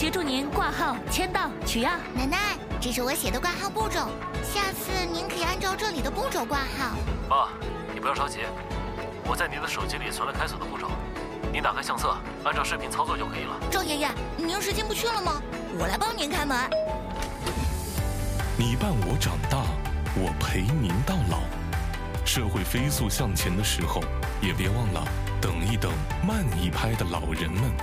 协助您挂号、签到、取样。 奶奶，这是我写的挂号步骤，下次您可以按照这里的步骤挂号。 爸，你不要着急，我在您的手机里存了开锁的步骤，您打开相册，按照视频操作就可以了。 赵爷爷，您是进不去了吗？我来帮您开门。 你伴我长大，我陪您到老。社会飞速向前的时候，也别忘了等一等慢一拍的老人们。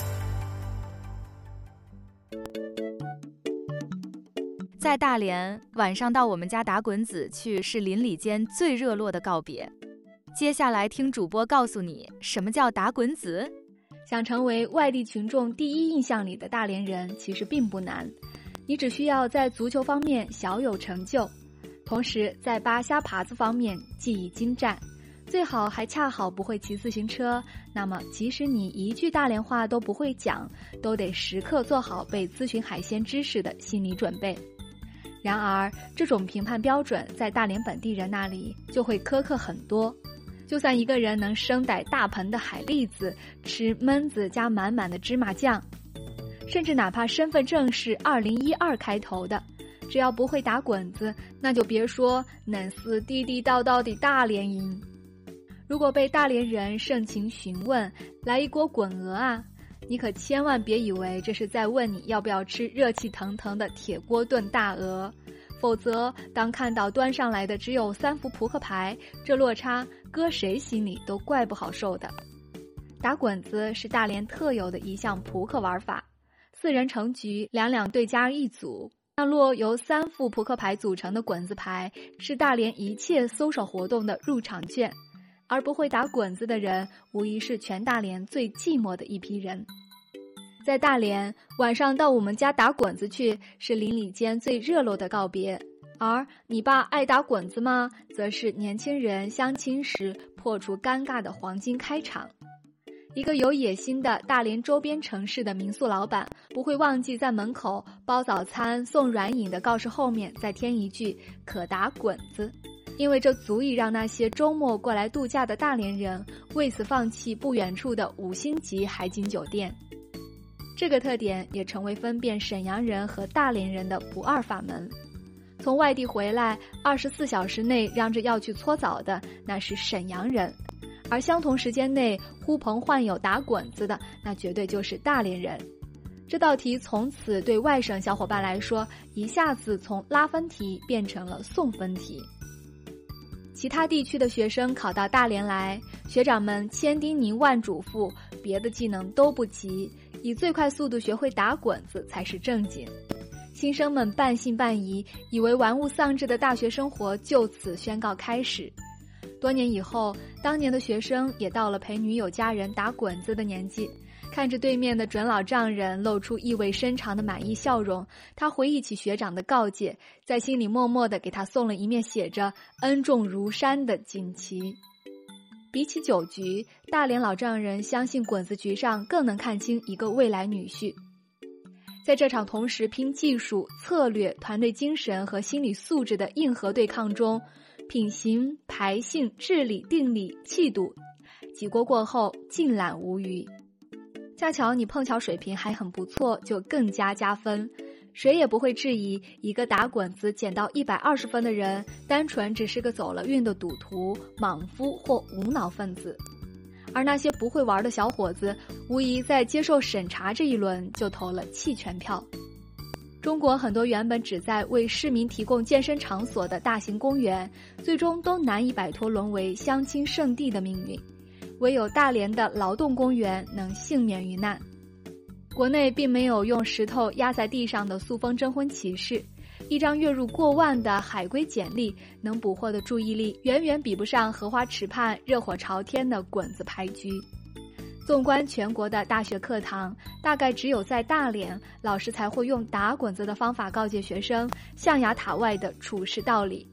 在大连，晚上到我们家打滚子去是邻里间最热络的告别。接下来听主播告诉你什么叫打滚子。 想成为外地群众第一印象里的大连人其实并不难，你只需要在足球方面小有成就，同时在扒虾爬子方面技艺精湛，最好还恰好不会骑自行车，那么即使你一句大连话都不会讲，都得时刻做好被咨询海鲜知识的心理准备。然而这种评判标准在大连本地人那里就会苛刻很多，就算一个人能生逮大盆的海蛎子，吃焖子加满满的芝麻酱，甚至哪怕身份证是2012开头的，只要不会打滚子，那就别说能是地地道道的大连音。如果被大连人盛情询问来一锅滚鹅啊，你可千万别以为这是在问你要不要吃热气腾腾的铁锅炖大鹅，否则当看到端上来的只有3副扑克牌，这落差搁谁心里都怪不好受的。打滚子是大连特有的一项扑克玩法，4人成局，2对家一组。那摞由3副扑克牌组成的滚子牌是大连一切搜手活动的入场券，而不会打滚子的人无疑是全大连最寂寞的一批人。在大连，晚上到我们家打滚子去是邻里间最热络的告别，而你爸爱打滚子吗，则是年轻人相亲时破除尴尬的黄金开场。一个有野心的大连周边城市的民宿老板不会忘记在门口包早餐送软饮的告示后面再添一句可打滚子，因为这足以让那些周末过来度假的大连人为此放弃不远处的5星级海景酒店。这个特点也成为分辨沈阳人和大连人的不二法门。从外地回来24小时内嚷着要去搓澡的那是沈阳人，而相同时间内呼朋唤友打滚子的那绝对就是大连人。这道题从此对外省小伙伴来说一下子从拉分题变成了送分题。其他地区的学生考到大连来，学长们千叮咛万嘱咐，别的技能都不急，以最快速度学会打滚子才是正经。新生们半信半疑，以为玩物丧志的大学生活就此宣告开始。多年以后，当年的学生也到了陪女友家人打滚子的年纪，看着对面的准老丈人露出意味深长的满意笑容，他回忆起学长的告诫，在心里默默地给他送了一面写着恩重如山的锦旗。比起酒局，大连老丈人相信滚子局上更能看清一个未来女婿。在这场同时拼技术、策略、团队精神和心理素质的硬核对抗中，品行、排性、智力、定力、气度，几锅过后尽览无余。恰巧你碰巧水平还很不错，就更加加分。谁也不会质疑一个打滚子捡到120分的人，单纯只是个走了运的赌徒、莽夫或无脑分子。而那些不会玩的小伙子，无疑在接受审查这一轮就投了弃权票。中国很多原本旨在为市民提供健身场所的大型公园，最终都难以摆脱沦为相亲圣地的命运，唯有大连的劳动公园能幸免于难。国内并没有用石头压在地上的塑封征婚启事，一张月入过万的海归简历能捕获的注意力远远比不上荷花池畔热火朝天的滚子牌局。纵观全国的大学课堂，大概只有在大连，老师才会用打滚子的方法告诫学生象牙塔外的处事道理。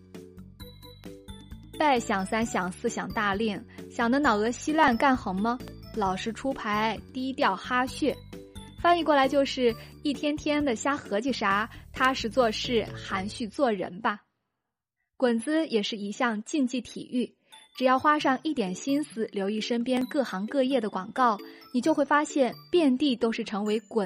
别想3想4想大令，想得脑额稀烂干横吗？老实出牌，低调哈血。翻译过来就是一天天的瞎合计啥，踏实做事，含蓄做人吧。滚子也是一项竞技体育，只要花上一点心思，留意身边各行各业的广告，你就会发现遍地都是成为滚